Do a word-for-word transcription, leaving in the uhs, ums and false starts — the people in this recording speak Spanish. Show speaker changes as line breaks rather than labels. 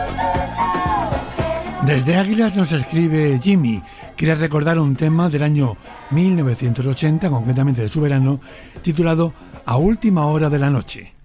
Desde Águilas nos escribe Jimmy. Quiere recordar un tema del año mil novecientos ochenta, concretamente de su verano, titulado A última hora de la noche.